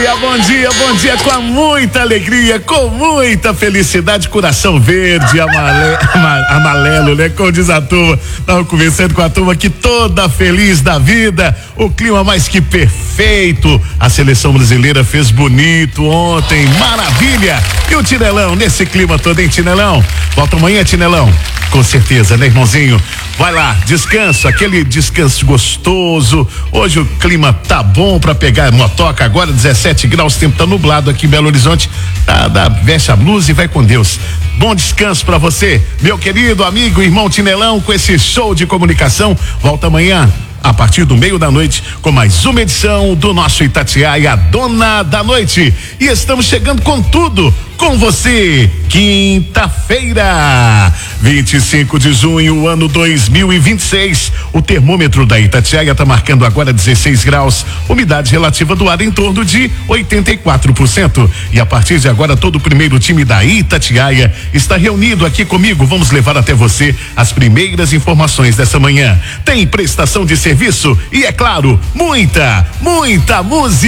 bom dia com muita alegria, com muita felicidade, coração verde, amarelo, né? Como diz a turma, tava conversando com a turma aqui toda feliz da vida, o clima mais que perfeito, a seleção brasileira fez bonito ontem, maravilha, e o Tinelão nesse clima todo, hein, Tinelão? Volta amanhã, Tinelão, com certeza, né, irmãozinho? Vai lá, descansa, aquele descanso gostoso. Hoje o clima tá bom pra pegar motoca, agora 17 graus, o tempo tá nublado aqui em Belo Horizonte. Veste a blusa e vai com Deus. Bom descanso pra você, meu querido amigo, irmão Tinelão, com esse show de comunicação. Volta amanhã a partir do meio da noite com mais uma edição do nosso Itatiaia Dona da Noite. E estamos chegando com tudo com você, quinta-feira, 25 de junho, ano 2026. O termômetro da Itatiaia está marcando agora 16 graus, umidade relativa do ar em torno de 84%. E a partir de agora, todo o primeiro time da Itatiaia está reunido aqui comigo. Vamos levar até você as primeiras informações dessa manhã. Tem prestação de serviço e, é claro, muita música.